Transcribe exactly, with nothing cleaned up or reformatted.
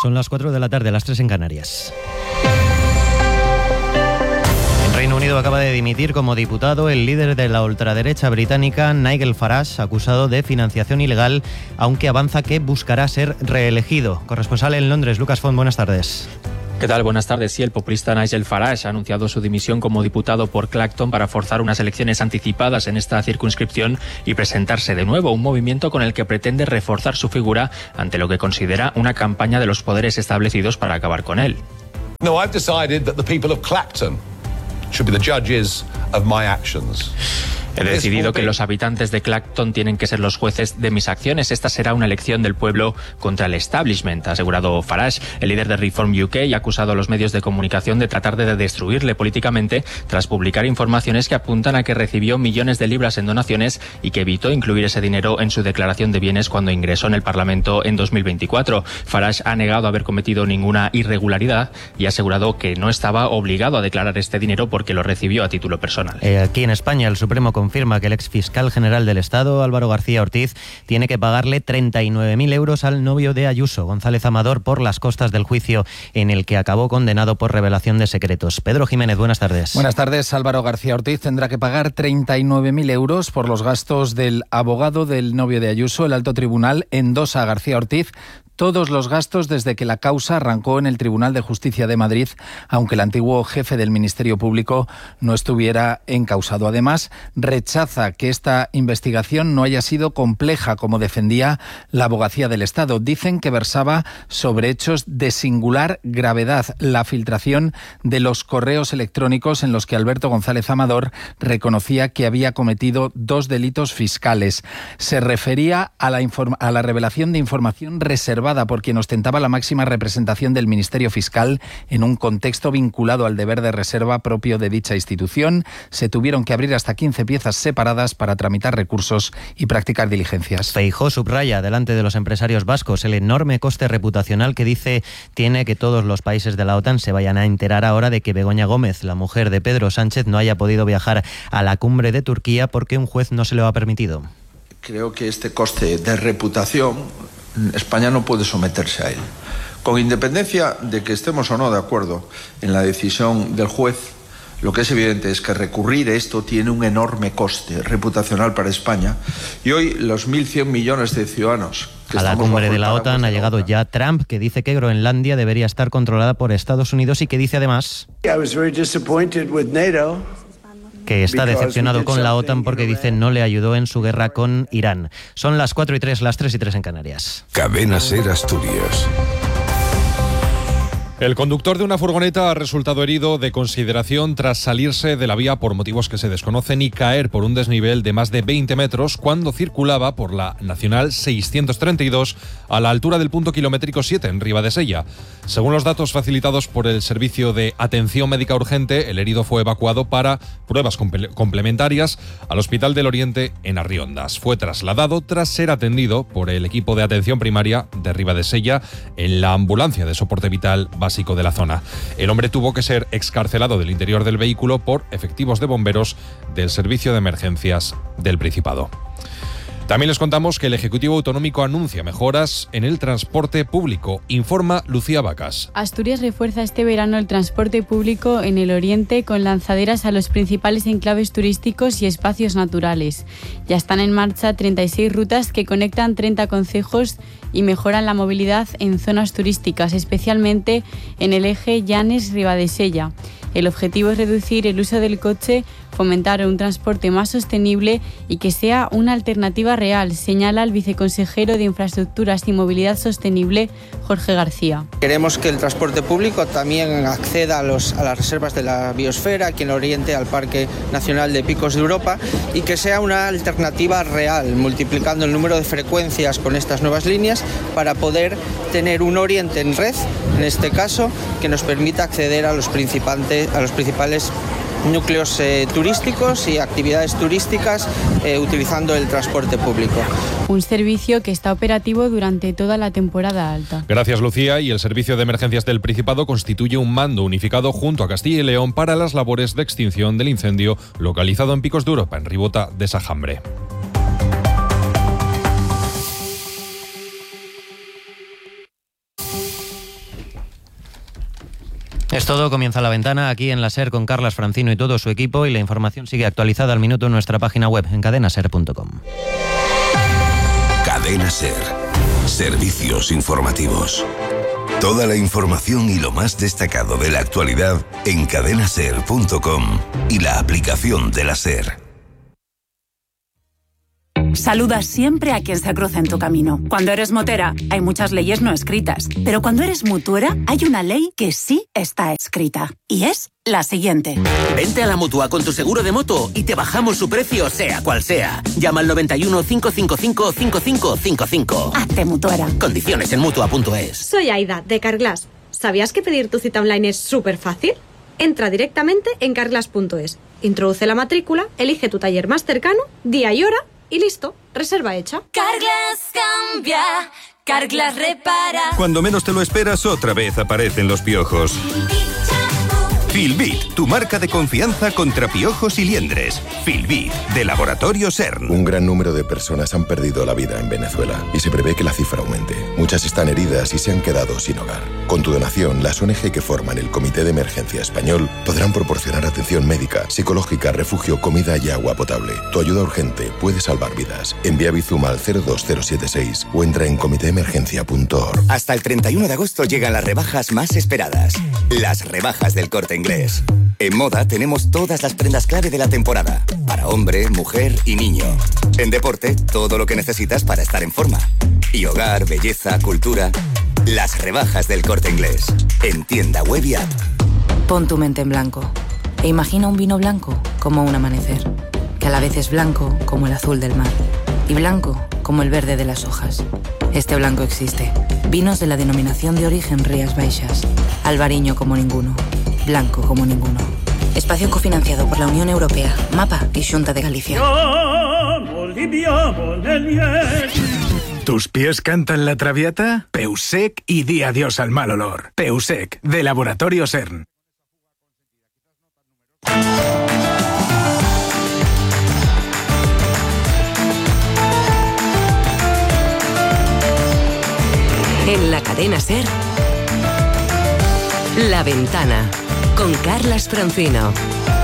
Son las cuatro de la tarde, las tres en Canarias. En Reino Unido acaba de dimitir como diputado el líder de la ultraderecha británica, Nigel Farage, acusado de financiación ilegal, aunque avanza que buscará ser reelegido. Corresponsal en Londres, Lucas Font, buenas tardes. ¿Qué tal? Buenas tardes. Sí, el populista Nigel Farage ha anunciado su dimisión como diputado por Clacton para forzar unas elecciones anticipadas en esta circunscripción y presentarse de nuevo, un movimiento con el que pretende reforzar su figura ante lo que considera una campaña de los poderes establecidos para acabar con él. No, I've decided that the people of Clacton should be the judges of my actions. He decidido que los habitantes de Clacton tienen que ser los jueces de mis acciones. Esta será una elección del pueblo contra el establishment, ha asegurado Farage. El líder de Reform U K ha acusado a los medios de comunicación de tratar de destruirle políticamente tras publicar informaciones que apuntan a que recibió millones de libras en donaciones y que evitó incluir ese dinero en su declaración de bienes cuando ingresó en el Parlamento en dos mil veinticuatro. Farage ha negado haber cometido ninguna irregularidad y ha asegurado que no estaba obligado a declarar este dinero porque lo recibió a título personal. Eh, aquí en España, el Supremo confirma que el exfiscal general del Estado, Álvaro García Ortiz, tiene que pagarle treinta y nueve mil euros al novio de Ayuso, González Amador, por las costas del juicio en el que acabó condenado por revelación de secretos. Pedro Jiménez, buenas tardes. Buenas tardes. Álvaro García Ortiz tendrá que pagar treinta y nueve mil euros por los gastos del abogado del novio de Ayuso. El alto tribunal endosa a García Ortiz todos los gastos desde que la causa arrancó en el Tribunal de Justicia de Madrid, aunque el antiguo jefe del Ministerio Público no estuviera encausado. Además, rechaza que esta investigación no haya sido compleja, como defendía la Abogacía del Estado. Dicen que versaba sobre hechos de singular gravedad. La filtración de los correos electrónicos en los que Alberto González Amador reconocía que había cometido dos delitos fiscales. Se refería a la, inform- a la revelación de información reservada por quien ostentaba la máxima representación del Ministerio Fiscal en un contexto vinculado al deber de reserva propio de dicha institución. Se tuvieron que abrir hasta quince piezas separadas para tramitar recursos y practicar diligencias. Feijóo subraya delante de los empresarios vascos el enorme coste reputacional que dice tiene que todos los países de la OTAN se vayan a enterar ahora de que Begoña Gómez, la mujer de Pedro Sánchez, no haya podido viajar a la cumbre de Turquía porque un juez no se lo ha permitido. Creo que este coste de reputación España no puede someterse a él. Con independencia de que estemos o no de acuerdo en la decisión del juez, lo que es evidente es que recurrir esto tiene un enorme coste reputacional para España y hoy los mil cien millones de ciudadanos que a la cumbre de la OTAN ha llegado ya Trump, que dice que Groenlandia debería estar controlada por Estados Unidos y que dice además que está decepcionado con la OTAN porque dice no le ayudó en su guerra con Irán. Son las cuatro y tres, las tres y tres en Canarias. Cadena SER Asturias. El conductor de una furgoneta ha resultado herido de consideración tras salirse de la vía por motivos que se desconocen y caer por un desnivel de más de veinte metros cuando circulaba por la Nacional seiscientos treinta y dos a la altura del punto kilométrico siete en Ribadesella. Según los datos facilitados por el Servicio de Atención Médica Urgente, el herido fue evacuado para pruebas comple- complementarias al Hospital del Oriente en Arriondas. Fue trasladado tras ser atendido por el equipo de atención primaria de Ribadesella en la ambulancia de soporte vital básico de la zona. El hombre tuvo que ser excarcelado del interior del vehículo por efectivos de bomberos del Servicio de Emergencias del Principado. También les contamos que el Ejecutivo Autonómico anuncia mejoras en el transporte público, informa Lucía Vacas. Asturias refuerza este verano el transporte público en el oriente con lanzaderas a los principales enclaves turísticos y espacios naturales. Ya están en marcha treinta y seis rutas que conectan treinta concejos y mejoran la movilidad en zonas turísticas, especialmente en el eje Llanes-Ribadesella. El objetivo es reducir el uso del coche, fomentar un transporte más sostenible y que sea una alternativa real, señala el viceconsejero de Infraestructuras y Movilidad Sostenible, Jorge García. Queremos que el transporte público también acceda a, los, a las reservas de la biosfera, aquí en el oriente al Parque Nacional de Picos de Europa, y que sea una alternativa real, multiplicando el número de frecuencias con estas nuevas líneas para poder tener un oriente en red, en este caso, que nos permita acceder a los principales, a los principales núcleos eh, turísticos y actividades turísticas eh, utilizando el transporte público. Un servicio que está operativo durante toda la temporada alta. Gracias, Lucía. Y el Servicio de Emergencias del Principado constituye un mando unificado junto a Castilla y León para las labores de extinción del incendio localizado en Picos de Europa, en Ribota de Sajambre. Es todo, comienza La Ventana aquí en la SER con Carlas Francino y todo su equipo, y la información sigue actualizada al minuto en nuestra página web en cadena ser punto com. Cadena SER. Servicios informativos. Toda la información y lo más destacado de la actualidad en cadena ser punto com y la aplicación de la SER. Saluda siempre a quien se cruza en tu camino. Cuando eres motera, hay muchas leyes no escritas. Pero cuando eres mutuera, hay una ley que sí está escrita. Y es la siguiente. Vente a la Mutua con tu seguro de moto y te bajamos su precio, sea cual sea. Llama al noventa y uno, cinco cinco cinco, cinco cinco cinco cinco. Hazte mutuera. Condiciones en mutua punto es. Soy Aida, de Carglass. ¿Sabías que pedir tu cita online es súper fácil? Entra directamente en carglass punto es. Introduce la matrícula, elige tu taller más cercano, día y hora, y listo, reserva hecha. Carglass cambia, Carglass repara. Cuando menos te lo esperas, otra vez aparecen los piojos. Filbit, tu marca de confianza contra piojos y liendres. Filbit, de Laboratorio CERN. Un gran número de personas han perdido la vida en Venezuela y se prevé que la cifra aumente. Muchas están heridas y se han quedado sin hogar. Con tu donación, las O N G que forman el Comité de Emergencia Español podrán proporcionar atención médica, psicológica, refugio, comida y agua potable. Tu ayuda urgente puede salvar vidas. Envía Bizum al cero dos cero siete seis o entra en comité emergencia punto org. Hasta el treinta y uno de agosto llegan las rebajas más esperadas. Las rebajas del Corte Inglés. En moda tenemos todas las prendas clave de la temporada. Para hombre, mujer y niño. En deporte, todo lo que necesitas para estar en forma. Y hogar, belleza, cultura. Las rebajas del Corte Inglés. En tienda web y app. Pon tu mente en blanco. E imagina un vino blanco como un amanecer. Que a la vez es blanco como el azul del mar. Y blanco como el verde de las hojas. Este blanco existe. Vinos de la denominación de origen Rías Baixas. Albariño como ninguno. Blanco como ninguno. Espacio cofinanciado por la Unión Europea, MAPA y Xunta de Galicia. ¿Tus pies cantan la traviata? Peusec y di adiós al mal olor. Peusec, de Laboratorio CERN. En la cadena SER, La Ventana, con Carlas Francino.